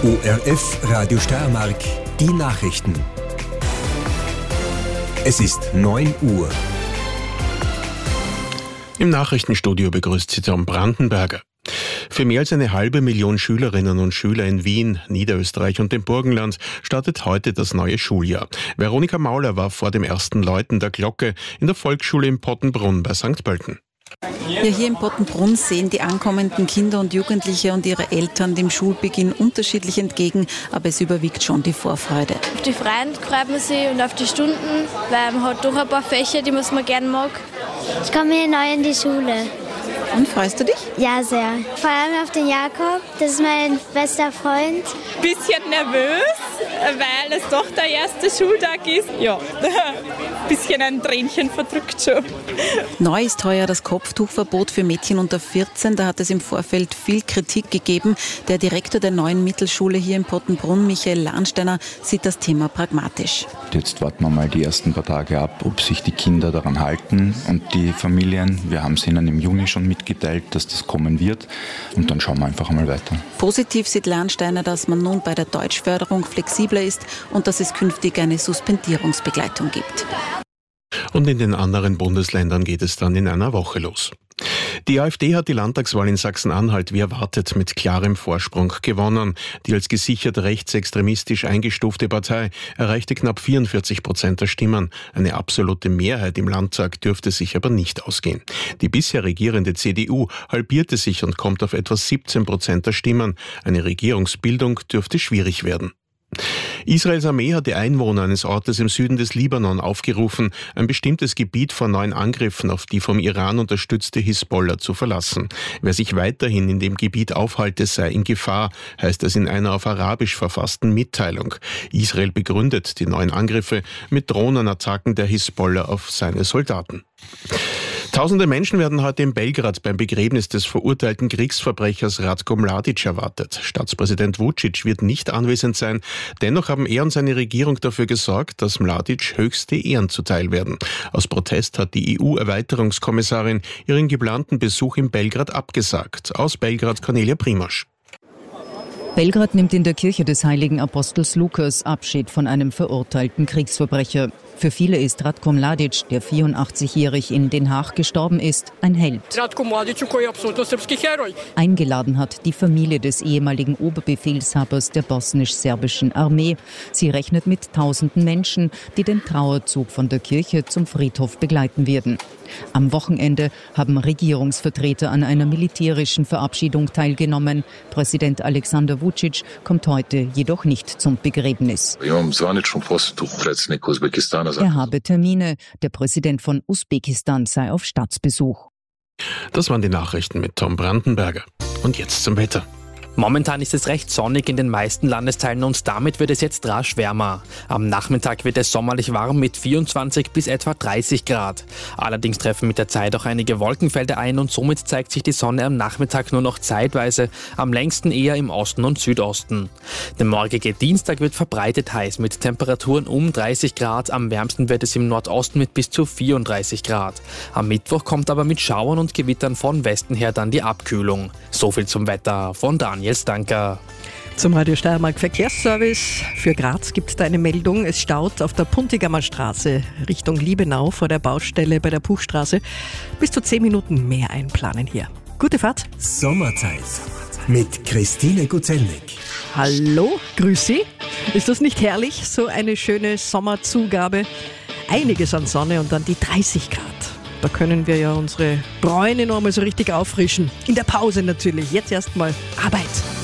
ORF Radio Steiermark, die Nachrichten. Es ist 9 Uhr. Im Nachrichtenstudio begrüßt Sie Tom Brandenberger. Für mehr als 500.000 Schülerinnen und Schüler in Wien, Niederösterreich und dem Burgenland startet heute das neue Schuljahr. Veronika Mauler war vor dem ersten Läuten der Glocke in der Volksschule in Pottenbrunn bei St. Pölten. Ja, hier in Pottenbrunn sehen die ankommenden Kinder und Jugendliche und ihre Eltern dem Schulbeginn unterschiedlich entgegen, aber es überwiegt schon die Vorfreude. Auf die Freien freut man sich und auf die Stunden, weil man hat doch ein paar Fächer, die man gerne mag. Ich komme hier neu in die Schule. Und freust du dich? Ja, sehr. Vor allem auf den Jakob, das ist mein bester Freund. Bisschen nervös, weil es doch der erste Schultag ist. Ja, bisschen ein Tränchen verdrückt schon. Neu ist heuer das Kopftuchverbot für Mädchen unter 14. Da hat es im Vorfeld viel Kritik gegeben. Der Direktor der neuen Mittelschule hier in Pottenbrunn, Michael Lahnsteiner, sieht das Thema pragmatisch. Jetzt warten wir mal die ersten paar Tage ab, ob sich die Kinder daran halten und die Familien. Wir haben es ihnen im Juni schon mitgeteilt, dass das kommen wird, und dann schauen wir einfach mal weiter. Positiv sieht Lahnsteiner, dass man nun bei der Deutschförderung flexibler ist und dass es künftig eine Suspendierungsbegleitung gibt. Und in den anderen Bundesländern geht es dann in einer Woche los. Die AfD hat die Landtagswahl in Sachsen-Anhalt wie erwartet mit klarem Vorsprung gewonnen. Die als gesichert rechtsextremistisch eingestufte Partei erreichte knapp 44% der Stimmen. Eine absolute Mehrheit im Landtag dürfte sich aber nicht ausgehen. Die bisher regierende CDU halbierte sich und kommt auf etwa 17% der Stimmen. Eine Regierungsbildung dürfte schwierig werden. Israels Armee hat die Einwohner eines Ortes im Süden des Libanon aufgerufen, ein bestimmtes Gebiet vor neuen Angriffen auf die vom Iran unterstützte Hisbollah zu verlassen. Wer sich weiterhin in dem Gebiet aufhalte, sei in Gefahr, heißt es in einer auf Arabisch verfassten Mitteilung. Israel begründet die neuen Angriffe mit Drohnenattacken der Hisbollah auf seine Soldaten. Tausende Menschen werden heute in Belgrad beim Begräbnis des verurteilten Kriegsverbrechers Ratko Mladic erwartet. Staatspräsident Vučić wird nicht anwesend sein. Dennoch haben er und seine Regierung dafür gesorgt, dass Mladic höchste Ehren zuteil werden. Aus Protest hat die EU-Erweiterungskommissarin ihren geplanten Besuch in Belgrad abgesagt. Aus Belgrad Cornelia Primož. Belgrad nimmt in der Kirche des heiligen Apostels Lukas Abschied von einem verurteilten Kriegsverbrecher. Für viele ist Ratko Mladic, der 84-jährig in Den Haag gestorben ist, ein Held. Eingeladen hat die Familie des ehemaligen Oberbefehlshabers der bosnisch-serbischen Armee. Sie rechnet mit tausenden Menschen, die den Trauerzug von der Kirche zum Friedhof begleiten werden. Am Wochenende haben Regierungsvertreter an einer militärischen Verabschiedung teilgenommen. Präsident Alexander Vučić kommt heute jedoch nicht zum Begräbnis. Er habe Termine. Der Präsident von Usbekistan sei auf Staatsbesuch. Das waren die Nachrichten mit Tom Brandenberger. Und jetzt zum Wetter. Momentan ist es recht sonnig in den meisten Landesteilen und damit wird es jetzt rasch wärmer. Am Nachmittag wird es sommerlich warm mit 24 bis etwa 30 Grad. Allerdings treffen mit der Zeit auch einige Wolkenfelder ein und somit zeigt sich die Sonne am Nachmittag nur noch zeitweise, am längsten eher im Osten und Südosten. Der morgige Dienstag wird verbreitet heiß mit Temperaturen um 30 Grad, am wärmsten wird es im Nordosten mit bis zu 34 Grad. Am Mittwoch kommt aber mit Schauern und Gewittern von Westen her dann die Abkühlung. So viel zum Wetter von Daniel Stanker. Zum Radio Steiermark Verkehrsservice. Für Graz gibt es da eine Meldung. Es staut auf der Puntigamer Straße Richtung Liebenau vor der Baustelle bei der Puchstraße. Bis zu 10 Minuten mehr einplanen hier. Gute Fahrt. Sommerzeit mit Christine Guzelnik. Hallo, grüß Sie. Ist das nicht herrlich? So eine schöne Sommerzugabe. Einiges an Sonne und dann die 30 Grad. Da können wir ja unsere Bräune noch mal so richtig auffrischen. In der Pause natürlich. Jetzt erstmal Arbeit.